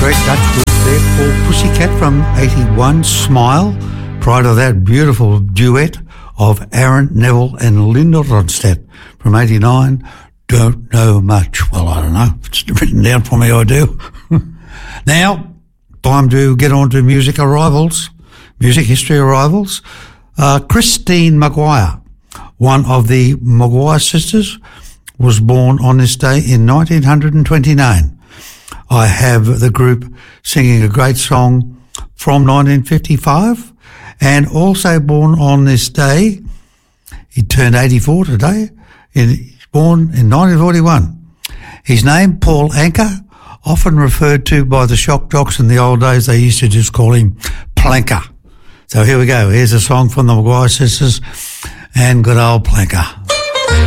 Great Dutch group there called Pussycat from 81, Smile. Prior to that, beautiful duet of Aaron Neville and Linda Ronstadt from 89, Don't Know Much. Well, I don't know. It's written down for me, I do. Now, time to get on to music history arrivals. Christine Maguire, one of the Maguire sisters, was born on this day in 1929. I have the group singing a great song from 1955, and also born on this day, he turned 84 today, born in 1941. His name, Paul Anka, often referred to by the shock jocks in the old days, they used to just call him Planker. So here we go, here's a song from the Maguire sisters and good old Planker.